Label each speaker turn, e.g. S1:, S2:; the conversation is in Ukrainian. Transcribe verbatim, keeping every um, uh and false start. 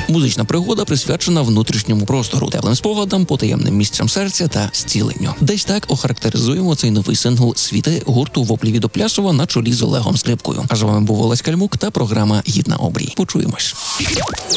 S1: Музична пригода присвячена внутрішньому простору, теплим спогадам, потаємним місцям серця та зціленню. Десь так охарактеризуємо цей новий сингл «Світи» гурту «Воплі від Оплясова» на чолі з Олегом Скрипкою. А з вами був Олесь Кальмук та програма «Гідна обрій». Почуємось.